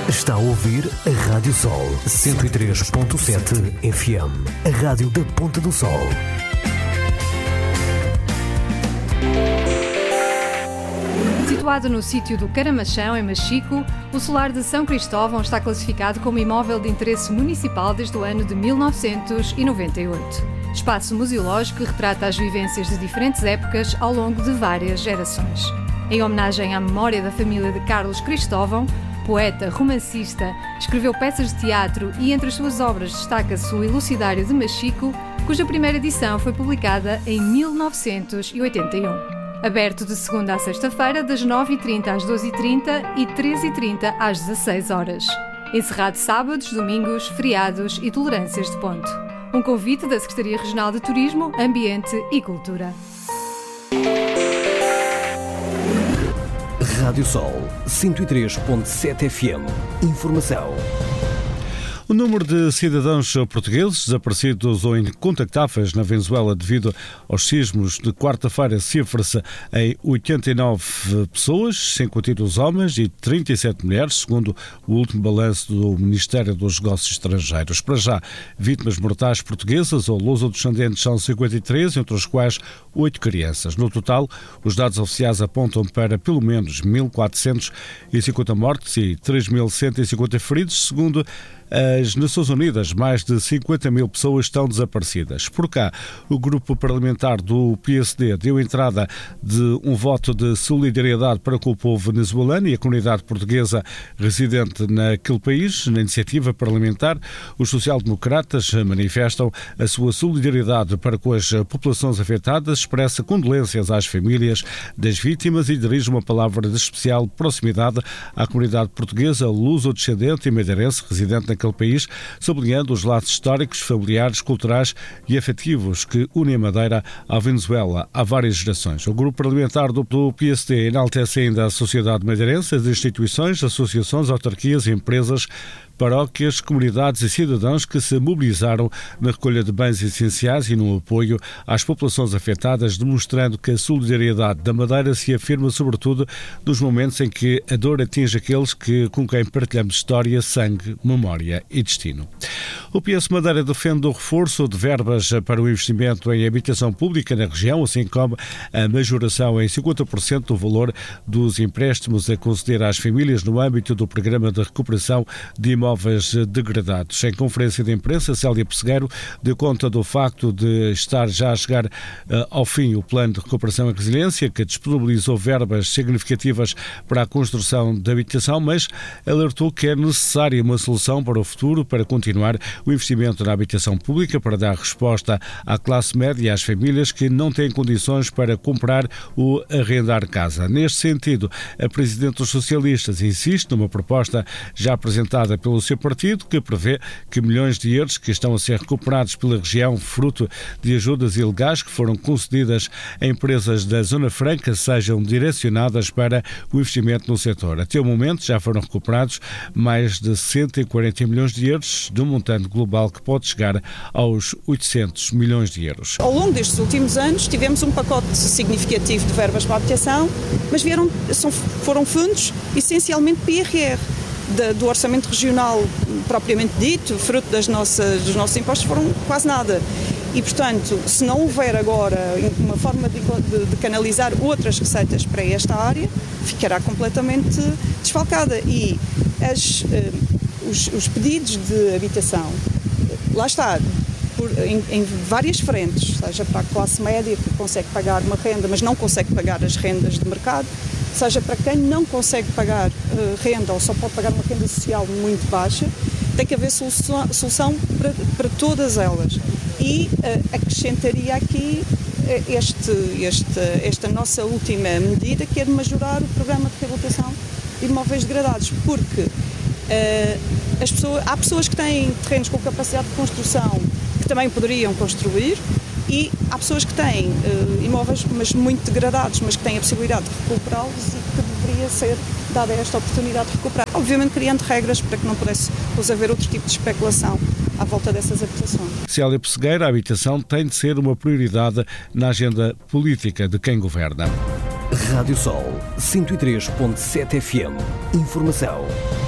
Está a ouvir a Rádio Sol 103.7 FM, a rádio da Ponta do Sol. Situado no sítio do Caramachão, em Machico, o Solar de São Cristóvão está classificado como imóvel de interesse municipal desde o ano de 1998. Espaço museológico que retrata as vivências de diferentes épocas ao longo de várias gerações. Em homenagem à memória da família de Carlos Cristóvão, poeta, romancista, escreveu peças de teatro e entre as suas obras destaca-se o Elucidário de Machico, cuja primeira edição foi publicada em 1981. Aberto de segunda a sexta-feira, das 9h30 às 12h30 e 13h30 às 16 horas. Encerrado sábados, domingos, feriados e tolerâncias de ponto. Um convite da Secretaria Regional de Turismo, Ambiente e Cultura. Rádio Sol 103.7 FM. Informação. O número de cidadãos portugueses desaparecidos ou incontactáveis na Venezuela devido aos sismos de quarta-feira cifra-se em 89 pessoas, 52 homens e 37 mulheres, segundo o último balanço do Ministério dos Negócios Estrangeiros. Para já, vítimas mortais portuguesas ou luso-descendentes são 53, entre os quais 8 crianças. No total, os dados oficiais apontam para pelo menos 1.450 mortes e 3.150 feridos, segundo as Nações Unidas. Mais de 50 mil pessoas estão desaparecidas. Por cá, o grupo parlamentar do PSD deu entrada de um voto de solidariedade para com o povo venezuelano e a comunidade portuguesa residente naquele país. Na iniciativa parlamentar, os social-democratas manifestam a sua solidariedade para com as populações afetadas, expressa condolências às famílias das vítimas e dirige uma palavra de especial proximidade à comunidade portuguesa, luso-descendente e madeirense residente naquele país, sublinhando os laços históricos, familiares, culturais e afetivos que unem a Madeira à Venezuela há várias gerações. O grupo parlamentar do PSD enaltece ainda a sociedade madeirense, as instituições, associações, autarquias, empresas, paróquias, comunidades e cidadãos que se mobilizaram na recolha de bens essenciais e no apoio às populações afetadas, demonstrando que a solidariedade da Madeira se afirma sobretudo nos momentos em que a dor atinge aqueles com quem partilhamos história, sangue, memória e destino. O PS Madeira defende o reforço de verbas para o investimento em habitação pública na região, assim como a majoração em 50% do valor dos empréstimos a conceder às famílias no âmbito do Programa de Recuperação de Imóveis degradados. Em conferência de imprensa, Célia Pessegueiro deu conta do facto de estar já a chegar ao fim o Plano de Recuperação e Resiliência, que disponibilizou verbas significativas para a construção de habitação, mas alertou que é necessária uma solução para o futuro para continuar o investimento na habitação pública, para dar resposta à classe média e às famílias que não têm condições para comprar ou arrendar casa. Neste sentido, a Presidente dos Socialistas insiste numa proposta já apresentada pelo seu partido, que prevê que milhões de euros que estão a ser recuperados pela região, fruto de ajudas ilegais que foram concedidas a empresas da Zona Franca, sejam direcionadas para o investimento no setor. Até o momento já foram recuperados mais de 140 milhões de euros, de um montante global que pode chegar aos 800 milhões de euros. Ao longo destes últimos anos tivemos um pacote significativo de verbas para a habitação, mas foram fundos essencialmente PRR. Do orçamento regional propriamente dito, fruto dos nossos impostos, foram quase nada. E, portanto, se não houver agora uma forma de canalizar outras receitas para esta área, ficará completamente desfalcada. E os pedidos de habitação, lá está, em várias frentes, seja para a classe média que consegue pagar uma renda, mas não consegue pagar as rendas de mercado, seja para quem não consegue pagar renda ou só pode pagar uma renda social muito baixa, tem que haver solução para todas elas. E acrescentaria aqui esta nossa última medida, que é de majorar o programa de reabilitação de imóveis degradados, porque há pessoas que têm terrenos com capacidade de construção que também poderiam construir, e há pessoas que têm imóveis, mas muito degradados, mas que têm a possibilidade de recuperá-los e que deveria ser dada esta oportunidade de recuperar. Obviamente criando regras para que não pudesse haver outro tipo de especulação à volta dessas habitações. Célia Pessegueiro, a habitação tem de ser uma prioridade na agenda política de quem governa. Rádio Sol 103.7 FM. Informação.